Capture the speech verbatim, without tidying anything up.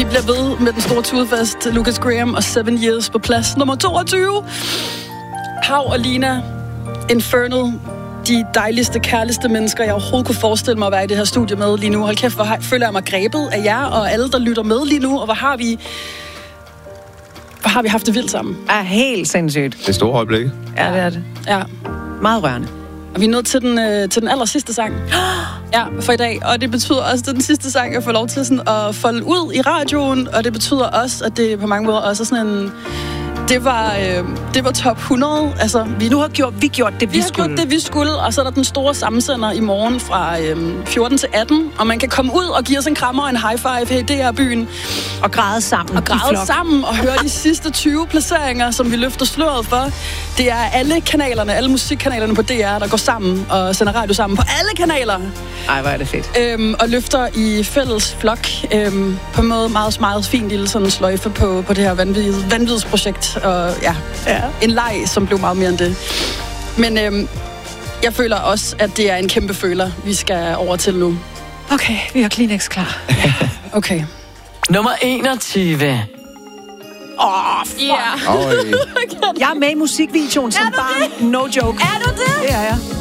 bliver ved med den store tudefest. Lucas Graham og Seven Years på plads nummer toogtyve. Hav og Lina, Infernal, de dejligste, kærligste mennesker, jeg overhovedet kunne forestille mig at være i det her studie med lige nu. Hold kæft, hvor har, føler jeg mig grebet af jer og alle, der lytter med lige nu. Og hvor har vi, hvor har vi haft det vildt sammen. Er helt sindssygt. Det er store øjeblik. Ja, det er det. Ja. Meget rørende. Og vi er nået til den, øh, til den aller sidste sang. Ja, for i dag. Og det betyder også, at det er den sidste sang, jeg får lov til sådan at folde ud i radioen. Og det betyder også, at det på mange måder også er sådan en... Det var, øh, det var top hundrede. Altså, vi, nu har gjort, vi gjort det, vi, vi har skulle. gjort det, vi skulle. Og så er der den store sammensender i morgen fra øh, fjorten til atten. Og man kan komme ud og give os en krammer og en high five her i D R-byen. Og græde sammen. Og græde sammen og høre de sidste tyve placeringer, som vi løfter sløret for. Det er alle kanalerne, alle musikkanalerne på D R, der går sammen og sender radio sammen på alle kanaler. Ej, hvor er det fedt. Øhm, og løfter i fælles flok. Øhm, på en måde meget, meget fin lille sådan sløjfe på, på det her vanvid, vanvidsprojekt. Og ja, ja, en leg, som blev meget mere end det. Men øhm, jeg føler også, at det er en kæmpe føler, vi skal over til nu. Okay, vi har Kleenex klar. Okay. Nummer enogtyve. Åh, oh, fuck. Yeah. Oh, jeg er med i musikvideoen som barn. No joke. Er du det? Det er jeg.